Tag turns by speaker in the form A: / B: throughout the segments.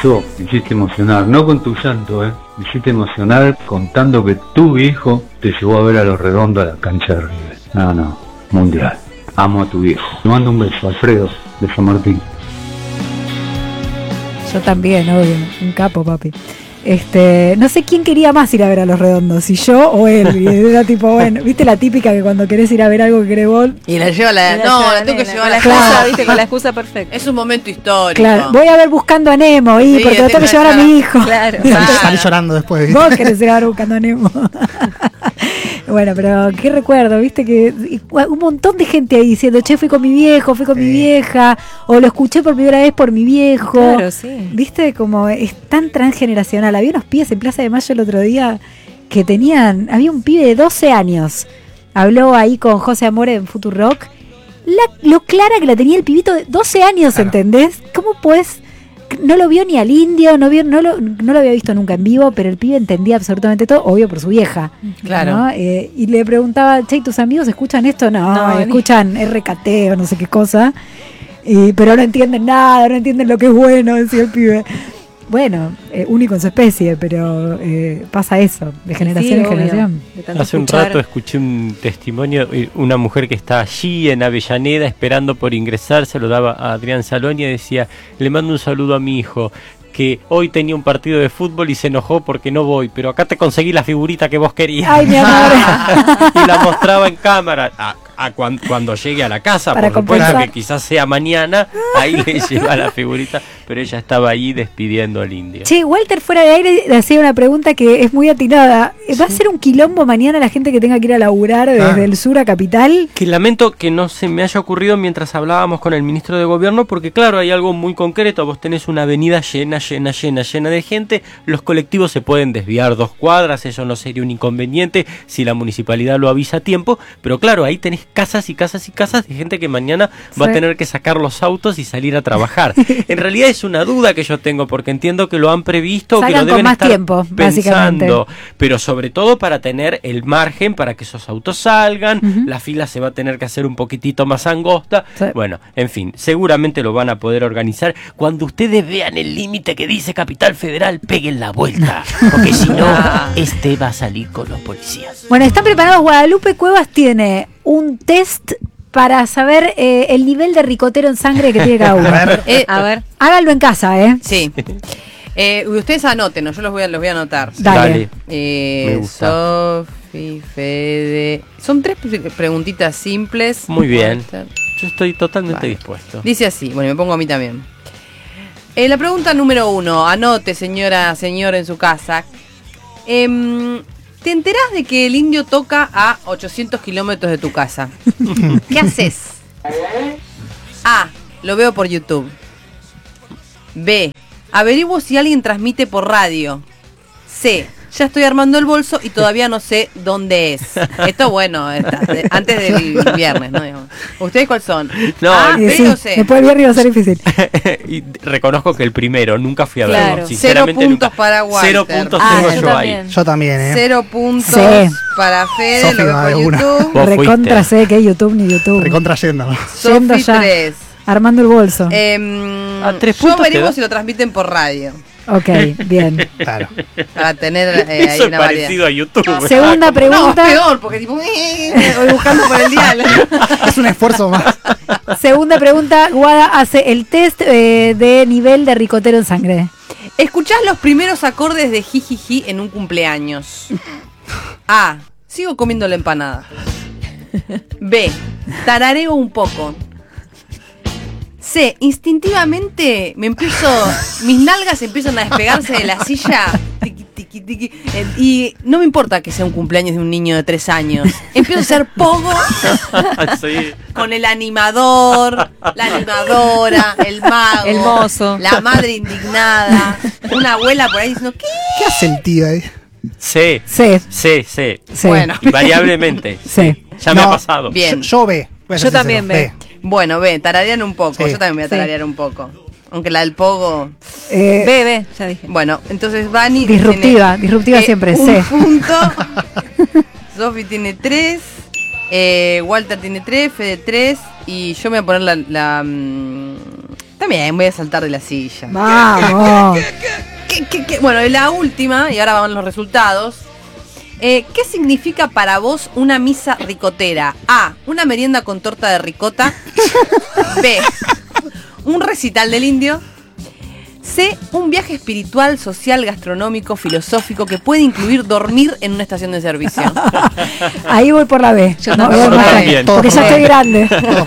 A: eso me hiciste emocionar, no con tu llanto, me hiciste emocionar contando que tu viejo te llevó a ver a Los Redondos a la cancha de River. No, mundial. Amo a tu viejo. Te mando un beso, Alfredo, de San Martín.
B: Yo también, obvio, un capo, papi. No sé quién quería más ir a ver a Los Redondos, si yo o él. Y era tipo, bueno, viste la típica que cuando querés ir a ver algo que querés vos.
C: Y la lleva la tengo que llevar la
D: excusa, viste, con la excusa perfecta.
C: Es un momento histórico.
B: Claro, voy a ver Buscando a Nemo, porque lo tengo que llevar a mi hijo.
D: Claro.
E: Salí llorando después, ¿viste?
B: Vos querés ir a ver Buscando a Nemo. Bueno, pero qué recuerdo, viste que un montón de gente ahí diciendo, che, fui con mi viejo, fui con mi vieja, o lo escuché por primera vez por mi viejo.
D: Claro, sí.
B: Viste, como es tan transgeneracional. Había unos pibes en Plaza de Mayo el otro día que había un pibe de 12 años, habló ahí con José Amore en Futurock, lo clara que la tenía el pibito de 12 años, claro. ¿Entendés? ¿Cómo podés? No lo vio ni al indio, no lo había visto nunca en vivo, pero el pibe entendía absolutamente todo, obvio por su vieja.
C: Claro.
B: ¿No? Y le preguntaba, che, ¿tus amigos escuchan esto? No, escuchan RKT o no sé qué cosa, pero no entienden nada, no entienden lo que es bueno, decía el pibe. Bueno, único en su especie, pero pasa eso, de generación en generación.
F: Hace un rato escuché un testimonio, una mujer que está allí en Avellaneda esperando por ingresar, se lo daba a Adrián Saloni y decía, le mando un saludo a mi hijo, que hoy tenía un partido de fútbol y se enojó porque no voy, pero acá te conseguí la figurita que vos querías.
B: Ay, mi amor.
F: Y la mostraba en cámara. Cuando llegue a la casa,
B: para
F: por supuesto
B: compensar.
F: que quizás sea mañana, ahí le lleva la figurita, pero ella estaba ahí despidiendo al indio.
B: Che, Walter fuera de aire le hacía una pregunta que es muy atinada. ¿Va a ser un quilombo mañana la gente que tenga que ir a laburar desde el sur a Capital?
F: Que lamento que no se me haya ocurrido mientras hablábamos con el ministro de Gobierno, porque claro, hay algo muy concreto. Vos tenés una avenida llena de gente, los colectivos se pueden desviar 2 cuadras, eso no sería un inconveniente si la municipalidad lo avisa a tiempo, pero claro, ahí tenés casas y casas y casas de gente que mañana va a tener que sacar los autos y salir a trabajar. En realidad es una duda que yo tengo, porque entiendo que lo han previsto, que lo deben estar
B: tiempo,
F: pensando, pero sobre todo para tener el margen para que esos autos salgan, la fila se va a tener que hacer un poquitito más angosta, bueno, en fin, seguramente lo van a poder organizar. Cuando ustedes vean el límite que dice Capital Federal, peguen la vuelta, porque si no, va a salir con los policías.
B: Bueno, están preparados. Guadalupe Cuevas tiene un test para saber el nivel de ricotero en sangre que tiene cada uno.
D: A ver.
B: Háganlo en casa,
C: Sí. Ustedes anótenos, yo los voy a anotar.
B: Dale.
F: Me gusta.
C: Sofi, Fede. Son 3 preguntitas simples.
F: Muy bien. Yo estoy totalmente dispuesto.
C: Dice así, bueno, me pongo a mí también. La pregunta número 1, anote, señor en su casa. ¿Te enterás de que el indio toca a 800 kilómetros de tu casa? ¿Qué haces? A. Lo veo por YouTube. B. Averiguo si alguien transmite por radio. C. Ya estoy armando el bolso y todavía no sé dónde es. Esto, bueno, antes del viernes, ¿no? Digamos. ¿Ustedes cuáles son?
F: No,
B: sí,
C: no sé.
B: Después del viernes va a ser difícil.
F: Y reconozco que el primero, nunca fui a verlo.
D: Claro.
F: Sinceramente,
C: 0 puntos
F: nunca.
C: para Walter.
F: 0 puntos tengo yo ahí.
E: Yo también,
C: 0 puntos para Fede,
E: Sofi,
C: lo veo por
E: una.
C: YouTube.
F: Vos
B: Recontra
F: fuiste.
B: sé que es YouTube ni YouTube.
E: Recontra yendo.
B: Yendo
C: Sofi
B: ya.
C: 3.
B: Armando el bolso.
F: A 3
C: Yo
F: puntos
C: averiguo
F: quedó.
C: si lo transmiten por radio.
B: Ok, bien.
E: Claro.
C: Para tener ahí
F: Eso es
C: una
F: parecido
C: variedad.
F: a YouTube.
B: Segunda
C: No,
B: pregunta.
C: peor, porque tipo, voy buscando por el dial.
E: Es un esfuerzo más.
B: Segunda pregunta. Guada hace el test de nivel de ricotero en sangre.
C: Escuchás los primeros acordes de Jijiji en un cumpleaños. A. Sigo comiendo la empanada. B. Tarareo un poco. C. Instintivamente mis nalgas empiezan a despegarse de la silla. Tiqui, tiqui, tiqui, y no me importa que sea un cumpleaños de un niño de 3 años. Empiezo a hacer pogo
F: Sí.
C: con el animador, la animadora, el mago,
D: El mozo,
C: la madre indignada, una abuela por ahí diciendo ¿qué?
E: ¿Qué hace el tío ahí?
F: Sí.
B: Sí.
C: Bueno.
F: Invariablemente.
B: Sí.
F: Ya me ha pasado.
C: Bien.
E: Yo ve.
D: Yo también ve.
C: Bueno, tararean un poco.
E: Sí.
C: Yo también voy a tararear un poco. Aunque la del pogo.
D: Ve, ya dije.
C: Bueno, entonces Vani
B: Disruptiva
C: tiene,
B: siempre,
C: un
B: C.
C: punto. Sofi tiene 3. Walter tiene 3, Fede 3. Y yo me voy a poner también también voy a saltar de la silla.
B: Vamos.
C: Bueno, y la última, y ahora van los resultados. ¿Qué significa para vos una misa ricotera? A, una merienda con torta de ricota. B, un recital del indio. C, un viaje espiritual, social, gastronómico, filosófico que puede incluir dormir en una estación de servicio.
B: Ahí voy por la B.
D: Yo
B: No,
D: también.
B: voy por la B,
F: También.
B: porque ya estoy grande.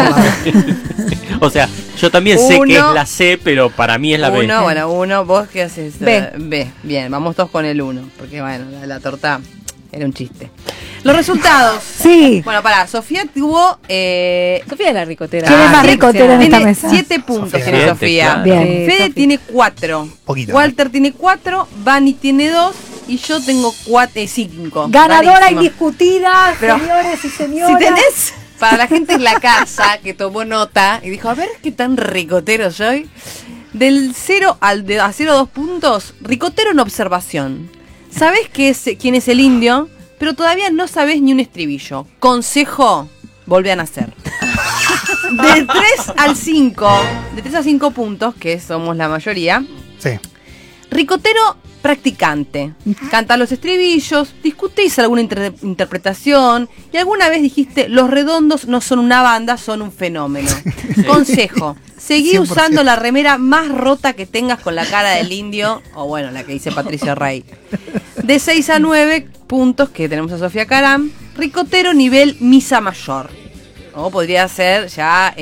F: O sea, yo también sé que es
C: Uno.
F: la C, pero para mí es la B.
C: Uno, vos qué haces.
D: B.
C: B, bien, vamos todos con el 1, porque bueno, la torta era un chiste. Los resultados.
B: Sí.
C: Bueno, pará, Sofía tuvo...
D: Sofía es la ricotera.
B: ¿Quién es más ricotera en esta
C: Tiene
B: mesa?
C: 7 puntos,
E: Sofía.
C: tiene Sofía.
F: Claro.
B: Bien.
D: Sí,
C: Fede
D: Sofía.
C: tiene 4.
E: Poquito.
C: Walter tiene 4. Vani tiene 2. Y yo tengo 5.
B: Ganadora indiscutida,
C: Pero-
B: señores y señoras.
C: Si tenés, para la gente en la casa que tomó nota y dijo, a ver qué tan ricotero soy, del 0 a 0 2 puntos, ricotero en observación. Sabés quién es el indio, pero todavía no sabés ni un estribillo. Consejo, volvé a nacer. De 3 al 5, de 3 a 5 puntos, que somos la mayoría,
E: Sí.
C: ricotero practicante. Canta los estribillos, discutís alguna interpretación y alguna vez dijiste, los redondos no son una banda, son un fenómeno. Consejo, seguí
E: 100%.
C: usando la remera más rota que tengas con la cara del indio, o bueno, la que dice Patricia Rey. De 6 a 9 puntos, que tenemos a Sofía Caram, ricotero nivel misa mayor. O podría ser ya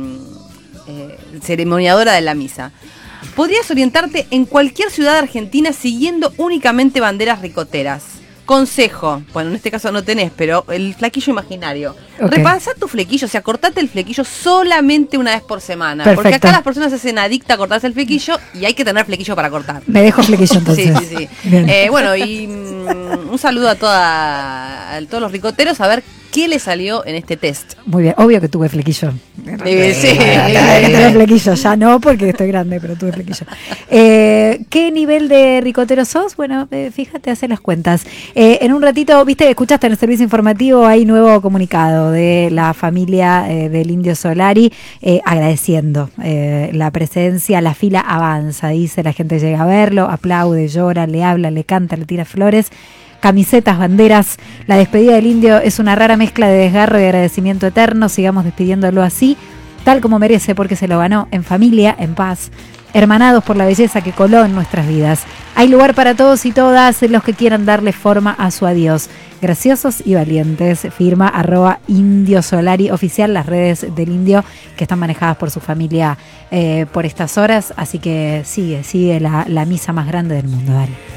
C: ceremoniadora de la misa. Podrías orientarte en cualquier ciudad argentina siguiendo únicamente banderas ricoteras. Consejo, bueno, en este caso no tenés, pero el flequillo imaginario.
B: Ok.
C: Repasá tu flequillo, o sea, cortate el flequillo solamente una vez por semana.
B: Perfecto.
C: Porque acá las personas se hacen adicta a cortarse el flequillo y hay que tener flequillo para cortar.
B: Me dejo flequillo entonces.
C: Sí, sí, sí.
B: Bien.
C: Bueno, y un saludo a todos los ricoteros, a ver qué le salió en este test.
B: Muy bien, obvio que tuve flequillo.
C: Sí.
B: Tuve flequillo, ya no porque estoy grande, pero tuve flequillo. ¿Qué nivel de ricotero sos? Bueno, fíjate, hace las cuentas. En un ratito, viste, escuchaste en el servicio informativo, hay nuevo comunicado de la familia del Indio Solari agradeciendo la presencia, la fila avanza, dice, la gente llega a verlo, aplaude, llora, le habla, le canta, le tira flores. Camisetas, banderas, la despedida del indio es una rara mezcla de desgarro y agradecimiento eterno, sigamos despidiéndolo así, tal como merece porque se lo ganó, en familia, en paz, hermanados por la belleza que coló en nuestras vidas. Hay lugar para todos y todas los que quieran darle forma a su adiós. Graciosos y valientes, firma @indiosolari oficial, las redes del indio que están manejadas por su familia por estas horas, así que sigue la misa más grande del mundo, dale.